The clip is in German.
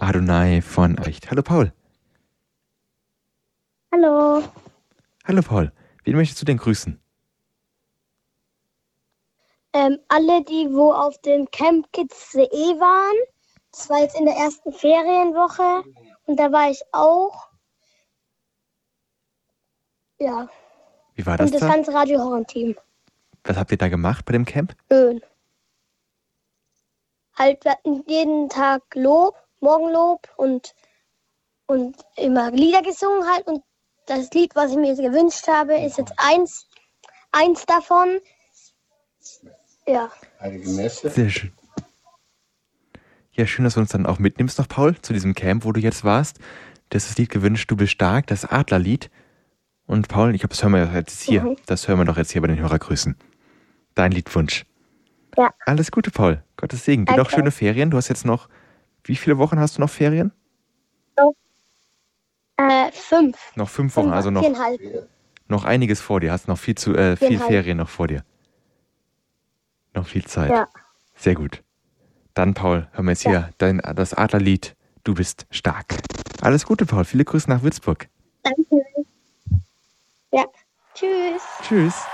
Adonai von Echt. Hallo Paul. Hallo. Hallo Paul. Wen möchtest du denn grüßen? Alle, die wo auf dem Camp Kids.de waren. Das war jetzt in der ersten Ferienwoche. Und da war ich auch. Ja. Wie war das Und das da? ganze Radio Horn-Team. Was habt ihr da gemacht bei dem Camp? Schön. Halt, wir hatten jeden Tag Lob, Morgenlob und immer Lieder gesungen halt. Und das Lied, was ich mir gewünscht habe, ist jetzt eins davon. Ja. Heilige Messe. Sehr schön. Ja, schön, dass du uns dann auch mitnimmst noch, Paul, zu diesem Camp, wo du jetzt warst. Das ist das Lied gewünscht, Du bist stark, das Adlerlied. Und Paul, ich glaube, das hören wir jetzt hier. Mhm. Das hören wir doch jetzt hier bei den Hörergrüßen. Dein Liedwunsch. Ja. Alles Gute, Paul. Gottes Segen. Dir noch Danke. schöne Ferien. Du hast jetzt noch, wie viele Wochen hast du noch Ferien? 5. Noch 5 Wochen, also noch 4,5. noch einiges vor dir. Hast noch viel 4,5. Ferien noch vor dir. Noch viel Zeit. Ja. Sehr gut. Dann, Paul, hören wir jetzt hier das Adlerlied Du bist stark. Alles Gute, Paul. Viele Grüße nach Würzburg. Danke. Ja. Tschüss. Tschüss.